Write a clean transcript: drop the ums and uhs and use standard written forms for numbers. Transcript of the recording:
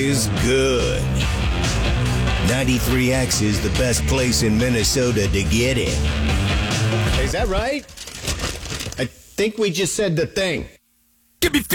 is good. 93X is the best place in Minnesota to get it. Is that right? I think we just said the thing. Give me